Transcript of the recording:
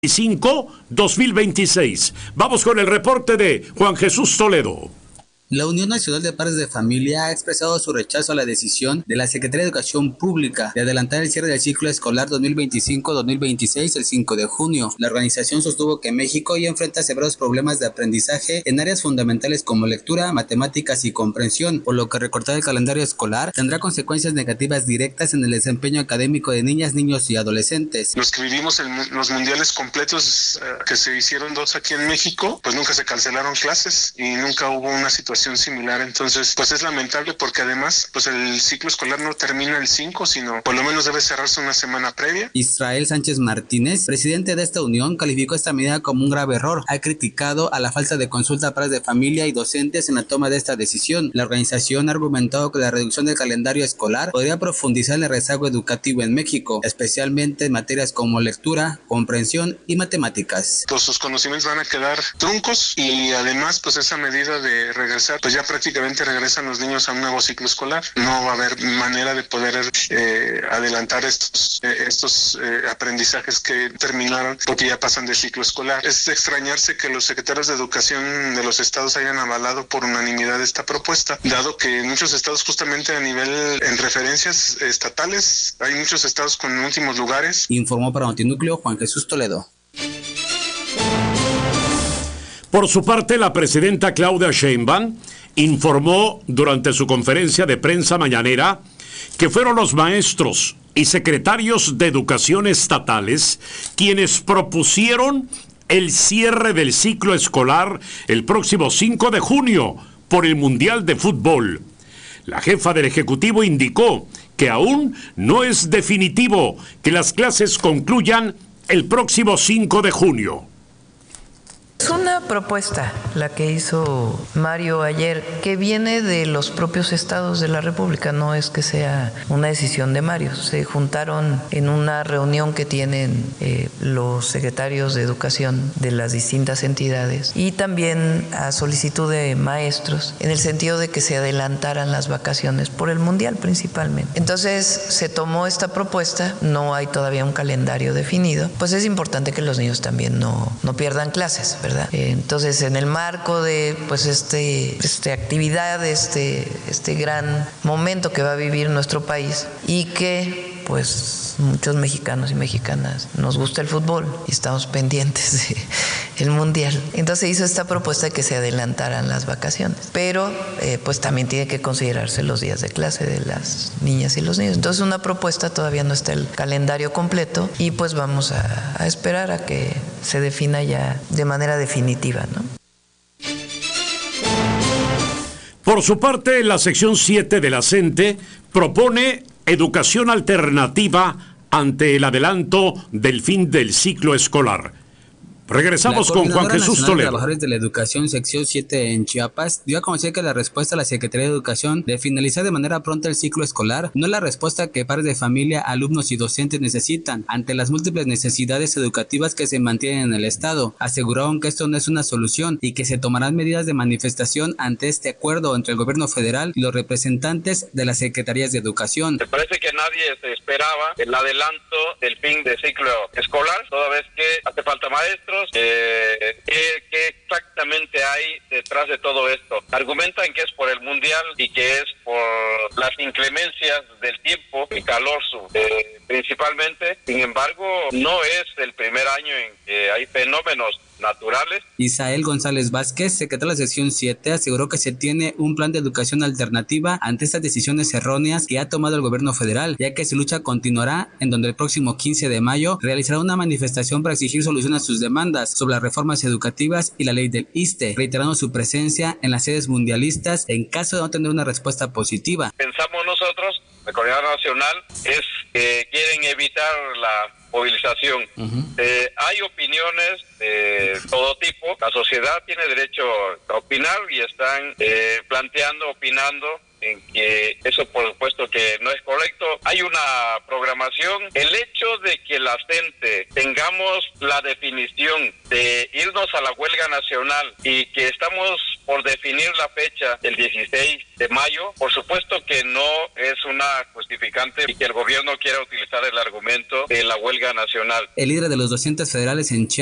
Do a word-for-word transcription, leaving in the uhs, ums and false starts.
dos mil veintiséis. Vamos con el reporte de Juan Jesús Toledo. La Unión Nacional de Padres de Familia ha expresado su rechazo a la decisión de la Secretaría de Educación Pública de adelantar el cierre del ciclo escolar dos mil veinticinco dos mil veintiséis el cinco de junio. La organización sostuvo que México ya enfrenta severos problemas de aprendizaje en áreas fundamentales como lectura, matemáticas y comprensión, por lo que recortar el calendario escolar tendrá consecuencias negativas directas en el desempeño académico de niñas, niños y adolescentes. Los que vivimos en los mundiales completos, eh, que se hicieron dos aquí en México, pues nunca se cancelaron clases y nunca hubo una situación similar. Entonces pues es lamentable porque además pues el ciclo escolar no termina el cinco, sino por lo menos debe cerrarse una semana previa. Israel Sánchez Martínez, presidente de esta unión, calificó esta medida como un grave error. Ha criticado a la falta de consulta a padres de familia y docentes en la toma de esta decisión. La organización ha argumentado que la reducción del calendario escolar podría profundizar el rezago educativo en México, especialmente en materias como lectura, comprensión y matemáticas. Pues sus conocimientos van a quedar truncos y además pues esa medida de regresar, pues ya prácticamente regresan los niños a un nuevo ciclo escolar. No va a haber manera de poder eh, adelantar estos, eh, estos eh, aprendizajes que terminaron porque ya pasan de ciclo escolar. Es de extrañarse que los secretarios de educación de los estados hayan avalado por unanimidad esta propuesta, dado que en muchos estados justamente a nivel en referencias estatales hay muchos estados con últimos lugares. Informó para Notinúcleo Juan Jesús Toledo. Por su parte, la presidenta Claudia Sheinbaum informó durante su conferencia de prensa mañanera que fueron los maestros y secretarios de educación estatales quienes propusieron el cierre del ciclo escolar el próximo cinco de junio por el Mundial de Fútbol. La jefa del Ejecutivo indicó que aún no es definitivo que las clases concluyan el próximo cinco de junio. Es una propuesta la que hizo Mario ayer, que viene de los propios estados de la República, no es que sea una decisión de Mario. Se juntaron en una reunión que tienen eh, los secretarios de educación de las distintas entidades y también a solicitud de maestros, en el sentido de que se adelantaran las vacaciones por el Mundial principalmente. Entonces se tomó esta propuesta, no hay todavía un calendario definido, pues es importante que los niños también no, no pierdan clases, ¿verdad? Entonces, en el marco de pues este, este actividad, este, este gran momento que va a vivir nuestro país y que pues muchos mexicanos y mexicanas nos gusta el fútbol y estamos pendientes del Mundial. Entonces hizo esta propuesta de que se adelantaran las vacaciones, pero eh, pues también tiene que considerarse los días de clase de las niñas y los niños. Entonces una propuesta, todavía no está el calendario completo y pues vamos a, a esperar a que se defina ya de manera definitiva, ¿no? Por su parte, la sección siete de la CENTE propone educación alternativa ante el adelanto del fin del ciclo escolar. Regresamos con Juan Jesús Nacional Toledo. De Trabajadores de la Educación, sección siete en Chiapas, dio a conocer que la respuesta a la Secretaría de Educación de finalizar de manera pronta el ciclo escolar no es la respuesta que padres de familia, alumnos y docentes necesitan ante las múltiples necesidades educativas que se mantienen en el Estado. Aseguraron que esto no es una solución y que se tomarán medidas de manifestación ante este acuerdo entre el gobierno federal y los representantes de las secretarías de educación. Me parece que nadie se esperaba el adelanto del fin del ciclo escolar, toda vez que hace falta maestros. Eh, ¿qué, ¿Qué exactamente hay detrás de todo esto? Argumentan que es por el Mundial y que es por las inclemencias del tiempo, el calor eh, principalmente. Sin embargo, no es el primer año en que hay fenómenos naturales. Isael González Vázquez, secretario de la sección siete, aseguró que se tiene un plan de educación alternativa ante estas decisiones erróneas que ha tomado el gobierno federal, ya que su lucha continuará, en donde el próximo quince de mayo realizará una manifestación para exigir solución a sus demandas sobre las reformas educativas y la ley del ISSSTE, reiterando su presencia en las sedes mundialistas en caso de no tener una respuesta positiva. Pensamos nosotros, la Coordinadora Nacional, es que quieren evitar la movilización. Uh-huh. Eh, hay opiniones de todo tipo. La sociedad tiene derecho a opinar y están eh, planteando, opinando en que eso por supuesto que no es correcto. Hay una programación. El hecho de que la CENTE tengamos la definición de irnos a la huelga nacional y que estamos por definir la fecha el dieciséis de mayo, por supuesto que no es una justificante y que el gobierno quiera utilizar el argumento de la huelga nacional. El líder de los docentes federales en Chiapas